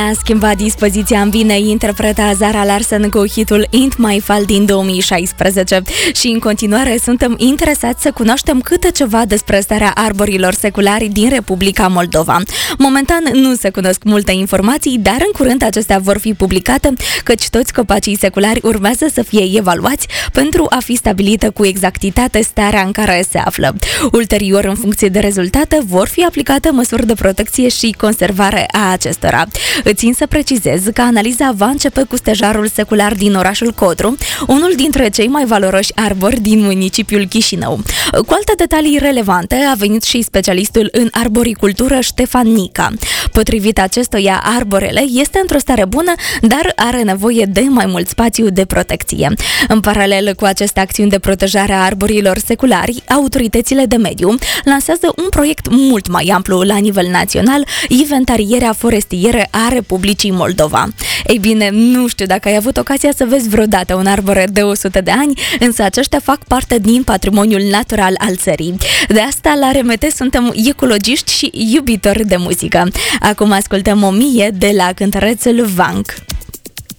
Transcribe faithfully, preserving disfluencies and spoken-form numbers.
A schimbat dispoziția în bine, interpreta Zara Larsson cu hitul Ain't My Fault din două mii șaisprezece. Și în continuare suntem interesați să cunoaștem câte ceva despre starea arborilor seculari din Republica Moldova. Momentan nu se cunosc multe informații, dar în curând acestea vor fi publicate, căci toți copacii seculari urmează să fie evaluați pentru a fi stabilită cu exactitate starea în care se află. Ulterior, în funcție de rezultate, vor fi aplicate măsuri de protecție și conservare a acestora. Țin să precizez că analiza va începe cu stejarul secular din orașul Codru, unul dintre cei mai valoroși arbori din municipiul Chișinău. Cu alte detalii relevante a venit și specialistul în arboricultură Ștefan Nica. Potrivit acestuia, arborele este într-o stare bună, dar are nevoie de mai mult spațiu de protecție. În paralel cu aceste acțiuni de protejare a arborilor seculari, autoritățile de mediu lansează un proiect mult mai amplu la nivel național, inventarierea forestieră a Republicii Moldova. Ei bine, nu știu dacă ai avut ocazia să vezi vreodată un arbore de o sută de ani, însă aceștia fac parte din patrimoniul natural al țării. De asta, la R M T suntem ecologiști și iubitori de muzică. Acum ascultăm O mie de la cântărețul Vank.